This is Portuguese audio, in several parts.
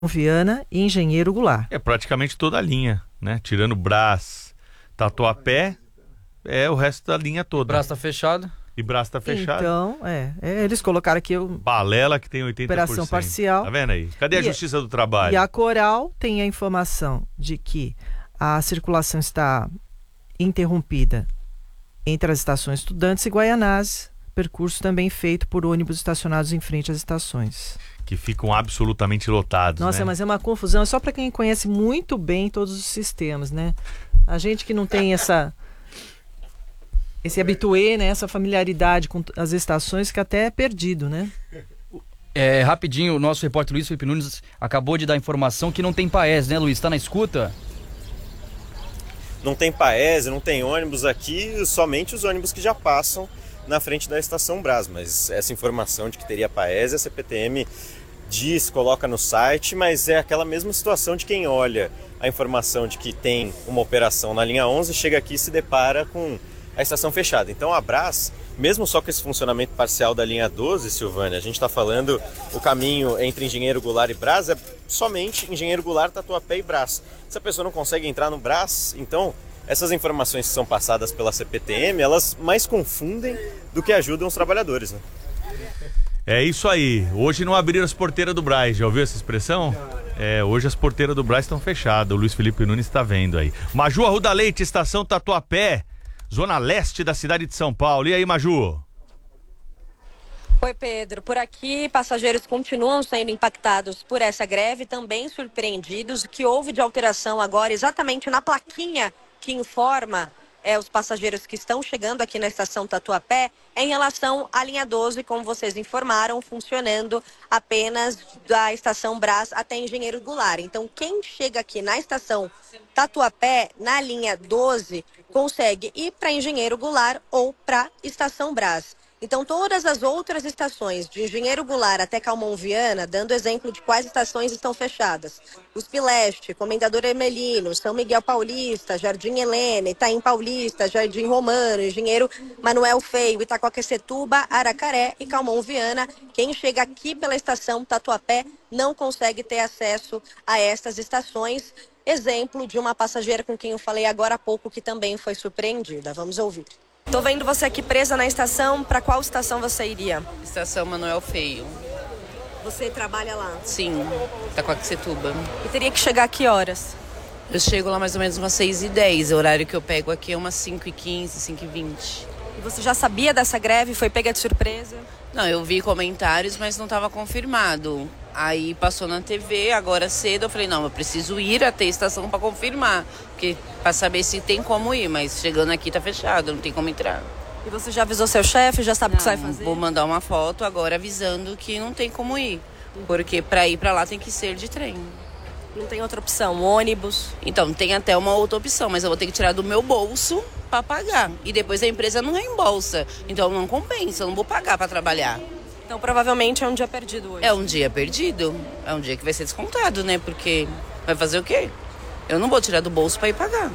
Viana e Engenheiro Goulart. É praticamente toda a linha, né? Tirando Brás, Tatuapé, o resto da linha toda. Brás tá fechado. E Brás tá fechado. Então, eles colocaram aqui Balela, que tem 80%. Operação parcial. Tá vendo aí? Cadê a Justiça do Trabalho? E a Coral tem a informação de que a circulação está interrompida entre as estações Estudantes e Guaianazes, percurso também feito por ônibus estacionados em frente às estações. Que ficam absolutamente lotados, Nossa, né? mas é uma confusão, é só para quem conhece muito bem todos os sistemas, né? A gente que não tem esse habitué, né? Essa familiaridade com as estações, fica até perdido, né? Rapidinho, o nosso repórter Luiz Felipe Nunes acabou de dar informação que não tem Paes, né, Luiz? Tá na escuta? Não tem Paes, não tem ônibus aqui, somente os ônibus que já passam na frente da estação Brás, mas essa informação de que teria Paes, a CPTM diz, coloca no site, mas é aquela mesma situação de quem olha a informação de que tem uma operação na linha 11, chega aqui e se depara com a estação fechada. Então a Brás, mesmo só com esse funcionamento parcial da linha 12, Silvânia, a gente está falando o caminho entre Engenheiro Goulart e Brás é somente Engenheiro Goulart, Tatuapé e Brás. Se a pessoa não consegue entrar no Brás, então essas informações que são passadas pela CPTM, elas mais confundem do que ajudam os trabalhadores, né? É isso aí. Hoje não abriram as porteiras do Brás. Já ouviu essa expressão? Hoje as porteiras do Brás estão fechadas. O Luiz Felipe Nunes está vendo aí. Maju Arruda Leite, estação Tatuapé, zona leste da cidade de São Paulo. E aí, Maju? Oi, Pedro. Por aqui, passageiros continuam sendo impactados por essa greve, também surpreendidos. O que houve de alteração agora, exatamente na plaquinha que informa os passageiros que estão chegando aqui na estação Tatuapé, em relação à linha 12, como vocês informaram, funcionando apenas da estação Brás até Engenheiro Goulart. Então, quem chega aqui na estação Tatuapé, na linha 12, consegue ir para Engenheiro Goulart ou para estação Brás. Então, todas as outras estações, de Engenheiro Goulart até Calmon Viana, dando exemplo de quais estações estão fechadas: USP Leste, Comendador Hermelino, São Miguel Paulista, Jardim Helena, Itaim Paulista, Jardim Romano, Engenheiro Manuel Feio, Itaquaquecetuba, Aracaré e Calmon Viana. Quem chega aqui pela estação Tatuapé não consegue ter acesso a estas estações. Exemplo de uma passageira com quem eu falei agora há pouco, que também foi surpreendida. Vamos ouvir. Tô vendo você aqui presa na estação. Para qual estação você iria? Estação Manuel Feio. Você trabalha lá? Sim, Itaquaquecetuba. E teria que chegar a que horas? Eu chego lá mais ou menos umas 6h10. O horário que eu pego aqui é umas 5h15, 5h20. E você já sabia dessa greve? Foi pega de surpresa? Não, eu vi comentários, mas não estava confirmado. Aí passou na TV, agora cedo, eu falei, não, eu preciso ir até a estação para confirmar. Porque para saber se tem como ir, mas chegando aqui tá fechado, não tem como entrar. E você já avisou seu chefe, já sabe o que você vai fazer? Vou mandar uma foto agora avisando que não tem como ir. Porque para ir para lá tem que ser de trem. Não tem outra opção, ônibus? Então, tem até uma outra opção, mas eu vou ter que tirar do meu bolso para pagar. E depois a empresa não reembolsa. Então não compensa, eu não vou pagar para trabalhar. Então provavelmente é um dia perdido hoje. É um dia perdido. É um dia que vai ser descontado, né? Porque vai fazer o quê? Eu não vou tirar do bolso para ir pagar.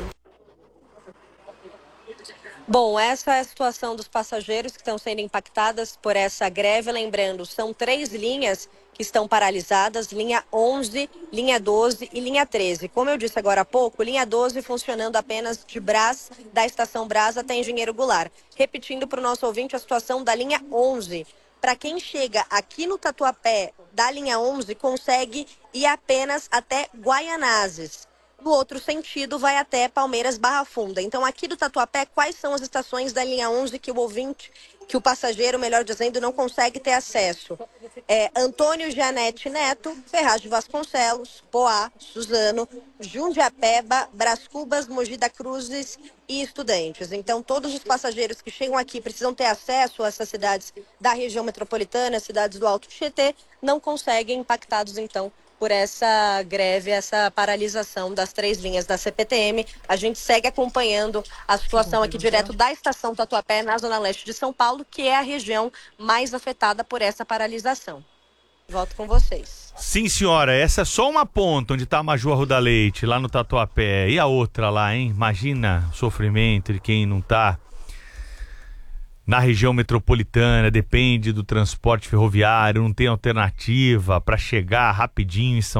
Bom, essa é a situação dos passageiros que estão sendo impactadas por essa greve. Lembrando, são 3 linhas que estão paralisadas: linha 11, linha 12 e linha 13. Como eu disse agora há pouco, linha 12 funcionando apenas de Brás, da estação Brás até Engenheiro Goulart. Repetindo para o nosso ouvinte a situação da linha 11. Para quem chega aqui no Tatuapé da linha 11, consegue ir apenas até Guaianazes. No outro sentido, vai até Palmeiras Barra Funda. Então, aqui do Tatuapé, quais são as estações da linha 11 que o ouvinte, que o passageiro, melhor dizendo, não consegue ter acesso? Antônio Janete Neto, Ferraz de Vasconcelos, Poá, Suzano, Jundiapeba, Brás Cubas, Mogi das Cruzes e Estudantes. Então, todos os passageiros que chegam aqui precisam ter acesso a essas cidades da região metropolitana, cidades do Alto Tietê, não conseguem, impactados, então, por essa greve, essa paralisação das 3 linhas da CPTM. A gente segue acompanhando a situação aqui direto da estação Tatuapé, na zona leste de São Paulo, que é a região mais afetada por essa paralisação. Volto com vocês. Sim, senhora, essa é só uma ponta onde está a Maju Arruda Leite, lá no Tatuapé. E a outra lá, hein? Imagina o sofrimento de quem não tá. na região metropolitana, depende do transporte ferroviário, não tem alternativa para chegar rapidinho em São